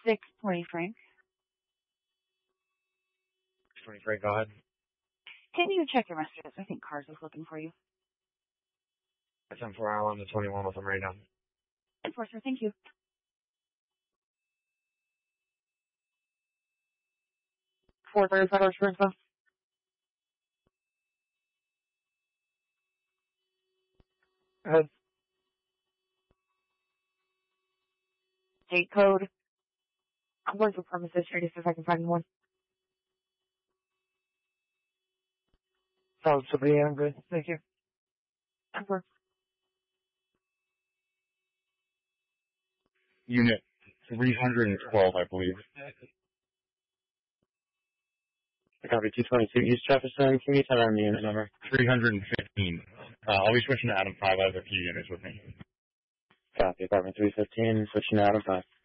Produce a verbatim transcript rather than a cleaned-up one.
six twenty, Frank. twenty, Frank, go ahead. Can you check your messages? I think Cars is looking for you. ten four, I'll on the twenty-one with them right now. Enforcer, thank you. four thirty-five, Orange Spring, Go ahead. Date code. I'm going for premises here to see if I can find one. Sounds to be, I'm good. Thank you. Over. Unit three hundred twelve, I believe. Copy, two twenty-two East Jefferson. Can you tell me the unit number? three hundred fifteen. Uh, I'll be switching to Adam five. I have a few units with me. Copy, apartment three fifteen, switching to Adam five.